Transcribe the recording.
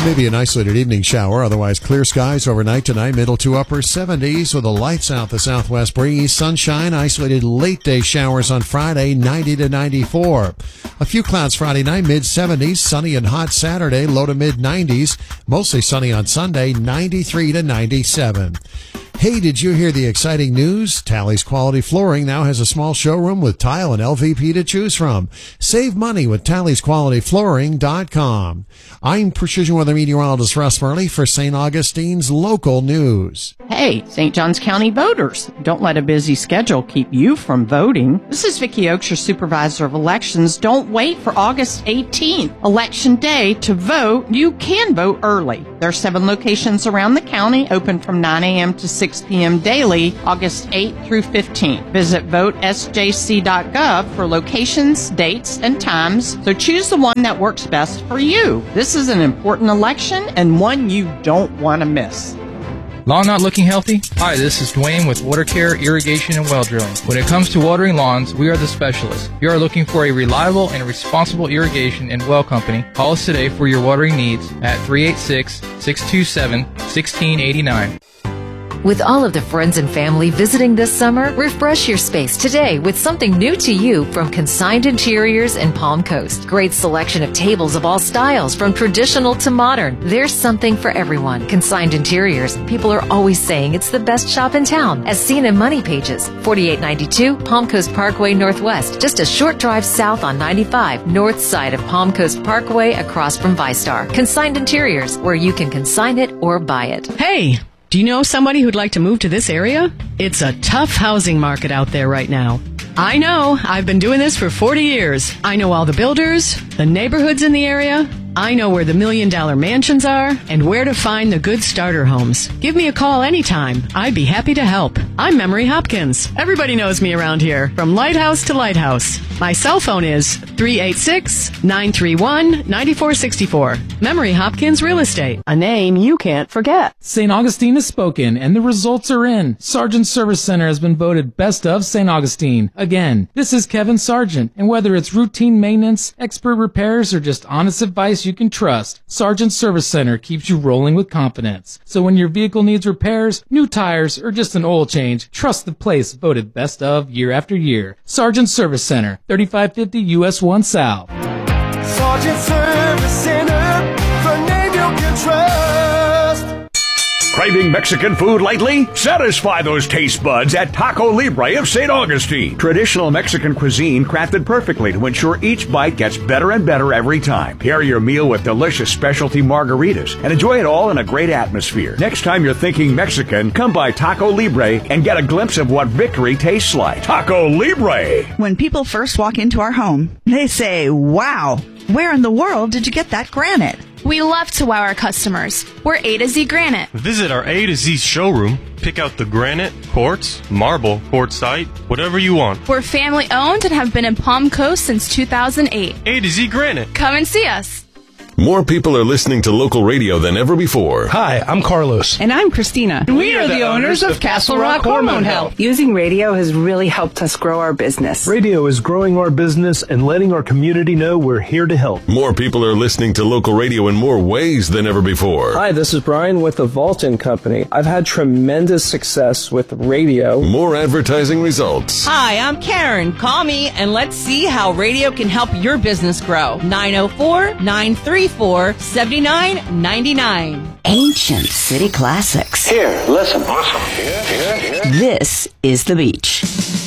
Maybe an isolated evening shower, otherwise clear skies overnight tonight, middle to upper 70s with a lights out the southwest breeze. Sunshine, isolated late day showers on Friday, 90 to 94. A few clouds Friday night, mid 70s, sunny and hot Saturday, low to mid 90s. Mostly sunny on Sunday, 93 to 97. Hey, did you hear the exciting news? Tally's Quality Flooring now has a small showroom with tile and LVP to choose from. Save money with TallysQualityFlooring.com. I'm Precision Weather Meteorologist Russ Murley for St. Augustine's local news. Hey, St. Johns County voters, don't let a busy schedule keep you from voting. This is Vicki Oakes, your Supervisor of Elections. Don't wait for August 18th, Election Day, to vote. You can vote early. There are 7 locations around the county, open from 9 a.m. to 6 p.m. daily, August 8th through 15th. Visit votesjc.gov for locations, dates, and times, so choose the one that works best for you. This is an important election and one you don't want to miss. Lawn not looking healthy? Hi, this is Dwayne with Water Care, Irrigation, and Well Drilling. When it comes to watering lawns, we are the specialists. If you are looking for a reliable and responsible irrigation and well company, call us today for your watering needs at 386-627-1689. With all of the friends and family visiting this summer, refresh your space today with something new to you from Consigned Interiors and Palm Coast. Great selection of tables of all styles, from traditional to modern. There's something for everyone. Consigned Interiors. People are always saying it's the best shop in town, as seen in Money Pages. 4892 Palm Coast Parkway Northwest, just a short drive south on 95, north side of Palm Coast Parkway across from ViStar. Consigned Interiors, where you can consign it or buy it. Hey! Do you know somebody who'd like to move to this area? It's a tough housing market out there right now. I know. I've been doing this for 40 years. I know all the builders, the neighborhoods in the area. I know where the $1 million mansions are and where to find the good starter homes. Give me a call anytime. I'd be happy to help. I'm Memory Hopkins. Everybody knows me around here, from lighthouse to lighthouse. My cell phone is 386-931-9464. Memory Hopkins Real Estate. A name you can't forget. St. Augustine has spoken, and the results are in. Sargent Service Center has been voted Best of St. Augustine. Again, this is Kevin Sargent, and whether it's routine maintenance, expert repairs, or just honest advice you can trust, Sargent Service Center keeps you rolling with confidence. So when your vehicle needs repairs, new tires, or just an oil change, trust the place voted Best of year after year. Sargent Service Center, 3550 US 1 South. Sargent Service Center, the name you can trust. Craving Mexican food lately? Satisfy those taste buds at Taco Libre of St. Augustine. Traditional Mexican cuisine crafted perfectly to ensure each bite gets better and better every time. Pair your meal with delicious specialty margaritas and enjoy it all in a great atmosphere. Next time you're thinking Mexican, come by Taco Libre and get a glimpse of what victory tastes like. Taco Libre! When people first walk into our home, they say, "Wow, where in the world did you get that granite?" We love to wow our customers. We're A to Z Granite. Visit our A to Z showroom. Pick out the granite, quartz, marble, quartzite, whatever you want. We're family owned and have been in Palm Coast since 2008. A to Z Granite. Come and see us. More people are listening to local radio than ever before. Hi, I'm Carlos. And I'm Christina. We are the owners of Castle Rock Hormone Health. Using radio has really helped us grow our business. Radio is growing our business and letting our community know we're here to help. More people are listening to local radio in more ways than ever before. Hi, this is Brian with the Vaulton Company. I've had tremendous success with radio. More advertising results. Hi, I'm Karen. Call me and let's see how radio can help your business grow. 904-934-7999. Ancient city classics. Here, listen. This is The Beach.